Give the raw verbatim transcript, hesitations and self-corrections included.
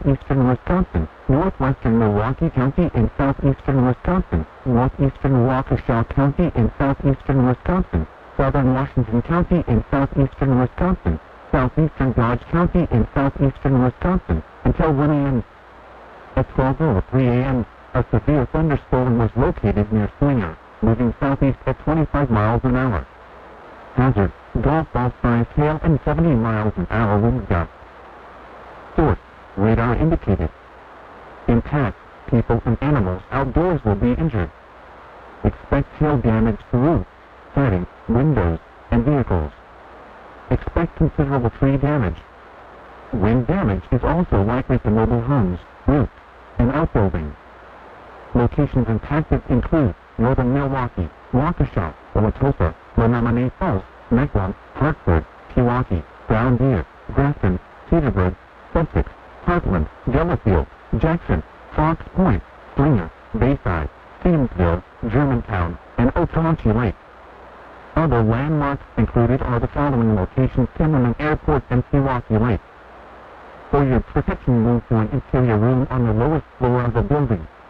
eastern Wisconsin, northwestern Milwaukee County and southeastern Wisconsin, northeastern Waukesha County and southeastern Wisconsin, southern Washington County and southeastern Wisconsin, southeastern Dodge County and southeastern Wisconsin, until one a m At twelve oh three a m, a severe thunderstorm was located near Slinger, moving southeast at twenty-five miles an hour. Hazard, golf ball size hail and seventy miles an hour wind gusts. Source, radar indicated. Impact, people and animals outdoors will be injured. Expect hail damage to roofs, siding, windows, and vehicles. Expect considerable tree damage. Wind damage is also likely to mobile homes, roofs, and outbuildings. Locations impacted include northern Milwaukee, Waukesha, Wauwatosa, Menominee Falls, Mequon, Hartford, Pewaukee, Brown Deer, Grafton, Cedarburg, Sussex, Heartland, Delafield, Jackson, Fox Point, Slinger, Bayside, Stevensville, Germantown, and Otonchie Lake. Other landmarks included are the following locations: Timmerman Airport and Pewaukee Lake. For your protection, move to an interior room on the lowest floor of the building.